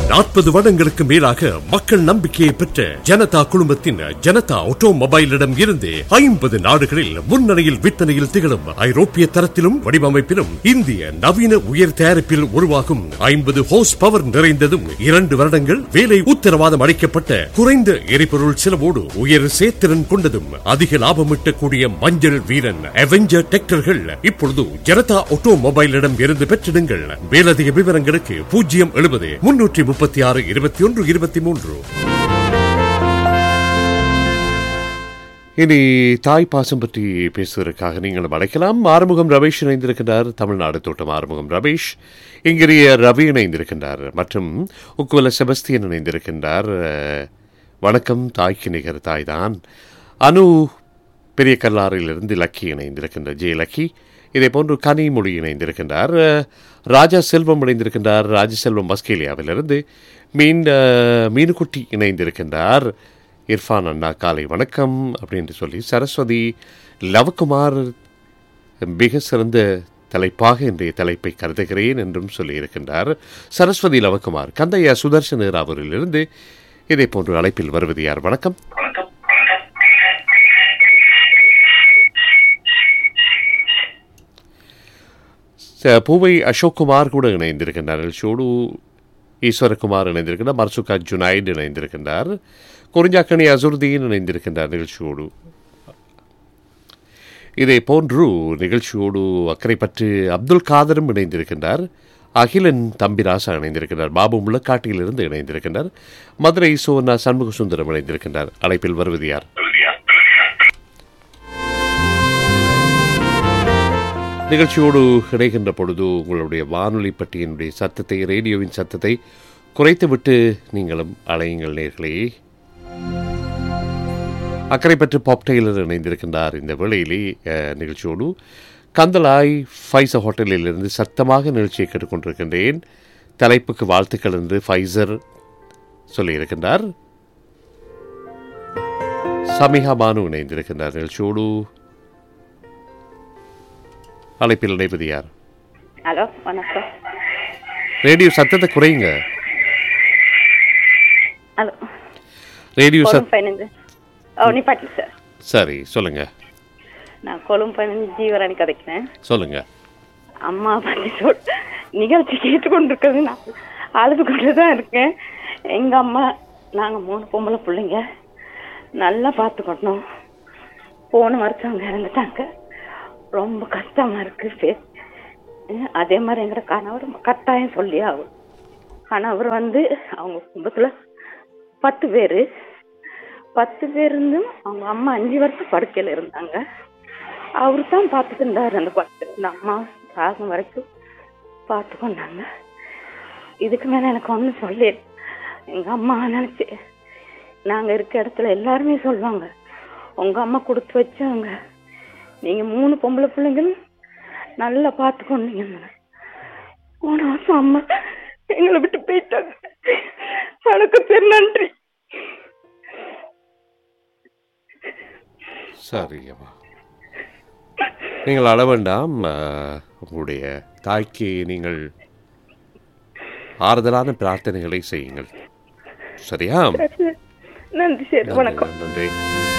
40 வருடங்களுக்கு மேலாக மக்கள் நம்பிக்கையை பெற்ற ஜனதா குழுமத்தின் ஜனதா ஆட்டோமொபைலிடம் இருந்து 50 நாடுகளில் முன்னணியில் விற்பனையில் திகழும் ஐரோப்பிய தரத்திலும் வடிவமைப்பிலும் இந்திய நவீன உயர் தயாரிப்பில் உருவாகும் 50 ஹோஸ் பவர் நிறைந்ததும் 2 வருடங்கள் வேலை உத்தரவாதம் அளிக்கப்பட்ட குறைந்த எரிபொருள் செலவோடு உயர் சேத்திறன் கொண்டதும் அதிக லாபம் ஈட்டக்கூடிய மஞ்சள் வீரன் அவெஞ்சர் டிராக்டர்கள் இப்பொழுது ஜனதா ஆட்டோமொபைலிடம் இருந்து பெற்றிடுங்கள். மேலதிக விவரங்களுக்கு 070-336-21-23. இனி தாய் பாசம் பற்றி பேசுவதற்காக நீங்களும் அழைக்கலாம். ஆறுமுகம் ரமேஷ் இணைந்திருக்கின்றார். தமிழ்நாடு தோட்டம் ஆறுமுகம் ரமேஷ். இங்கிரிய ரவி இணைந்திருக்கின்றார். மற்றும் உக்குவல செபஸ்தியன் இணைந்திருக்கின்றார். வணக்கம். தாய்க்கு நிகர் தாய் தான். அனு பெரிய கல்லாறிலிருந்து லக்கி இணைந்திருக்கின்றார். J lucky. இதே போன்று கனிமொழி இணைந்திருக்கின்றார். ராஜா செல்வம் இணைந்திருக்கின்றார். ராஜசெல்வம் ஆஸ்திரேலியாவிலிருந்து. மீனுக்குட்டி இணைந்திருக்கின்றார். இர்ஃபான் அண்ணா காலை வணக்கம் அப்படின்னு சொல்லி சரஸ்வதி லவகுமார் மிக சிறந்த தலைப்பாக இன்றைய தலைப்பை கருதுகிறேன் என்றும் சொல்லியிருக்கின்றார். சரஸ்வதி லவகுமார் கந்தையா சுதர்சன ராவூரிலிருந்து. இதே போன்று அழைப்பில் வருவது யார்? வணக்கம். பூவை அசோக்குமார் கூட இணைந்திருக்கின்றார். ஷோடு ஈஸ்வரகுமார் இணைந்திருக்கின்றார். மர்சுகா ஜுனைட் இணைந்திருக்கின்றார். குறிஞ்சாக்கணி அசுருதீன் இணைந்திருக்கின்றார் நிகழ்ச்சியோடு. இதே போன்று நிகழ்ச்சியோடு அக்கறைப்பற்று அப்துல் காதரும் இணைந்திருக்கின்றார். அகிலன் தம்பிராசா இணைந்திருக்கின்றார். பாபு முள்ளக்காட்டியிலிருந்து இணைந்திருக்கின்றார். மதுரை சோனா சண்முக சுந்தரம் இணைந்திருக்கின்றார். அழைப்பில் வருவது யார்? நிகழ்ச்சியோடு இணைகின்ற பொழுது உங்களுடைய வானொலி பட்டியினுடைய சத்தத்தை, ரேடியோவின் சத்தத்தை குறைத்துவிட்டு நீங்களும் அலையுங்கள் நேர்களே. அக்கறைப்பற்று பாப் டெய்லர் இணைந்திருக்கின்றார். இந்த வேளையிலே நிகழ்ச்சியோடு கந்தலாய் ஃபைசர் ஹோட்டலிலிருந்து சத்தமாக நிகழ்ச்சியை கேட்டுக்கொண்டிருக்கின்றேன். தலைப்புக்கு வாழ்த்துக்கள் என்று ஃபைசர் சொல்லியிருக்கின்றார். சமிஹா பானு இணைந்திருக்கின்றார் நிகழ்ச்சியோடு. அழைப்பில் இணைப்பது யார்? ஹலோ, வணக்கம். ரேடியோ சத்தத்தை குறையுங்க. ஹலோ, ரேடியோ நிப்பாட்டி சார். சரி, சொல்லுங்க. நான் கொழும்பு ஜீவராணி கதைக்கிறேன். சொல்லுங்க. அம்மா பற்றி நிகழ்ச்சி கேட்டுக்கொண்டிருக்கிறது நான் அழுது கொண்டு தான் இருக்கேன். எங்கள் அம்மா நாங்கள் 3 பொம்பளை பிள்ளைங்க நல்லா பார்த்துக்கணும். போன வருஷம் அவங்க இறந்துட்டாங்க. ரொம்ப கஷ்டமாக இருக்குது. அதே மாதிரி எங்களோட கணவர் கட்டாயம் சொல்லி ஆகும். கணவர் அவங்க குடும்பத்தில் 10 பேர் இருந்தும் அவங்க அம்மா 5 வருஷம் படுக்கையில் இருந்தாங்க. அவரு தான் பார்த்துட்டு இருந்தார். அந்த படுத்து அம்மா சாகம் வரைக்கும் பார்த்து கொண்டாங்க. இதுக்கு மேலே எனக்கு ஒன்றும் சொல்லி எங்கள் அம்மா நினச்சி நாங்கள் இருக்க இடத்துல எல்லாருமே சொல்லுவாங்க, உங்கள் அம்மா கொடுத்து வச்சவங்க, நீங்கள் 3 பொம்பளை பிள்ளைங்களும் நல்லா பார்த்துக்கொண்டீங்க. போன வருஷம் அம்மா எங்களை விட்டு போயிட்டாங்க. வணக்கம் சார், நன்றி. சரி அம்மா, நீங்கள் அழ வேண்டாம். உங்களுடைய தாய்க்கு நீங்கள் ஆறுதலான பிரார்த்தனைகளை செய்யுங்கள். சரியா? நன்றி சார், வணக்கம். நன்றி.